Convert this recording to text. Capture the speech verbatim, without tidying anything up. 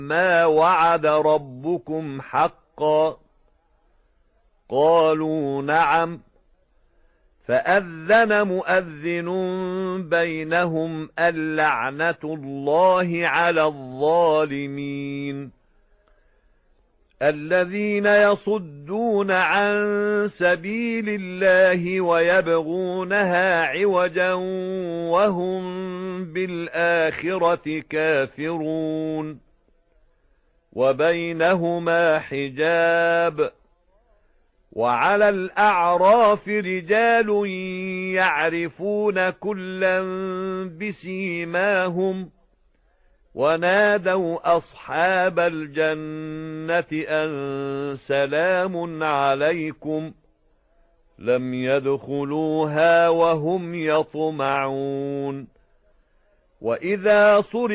ما وعد ربكم حقا؟ قالوا نعم. فأذن مؤذن بينهم اللعنة الله على الظالمين. الذين يصدون عن سبيل الله ويبغونها عوجا وهم بالآخرة كافرون. وبينهما حجاب. وعلى الأعراف رجال يعرفون كلا بسيماهم ونادوا أصحاب الجنة أن سلام عليكم لم يدخلوها وهم يطمعون. وإذا صرف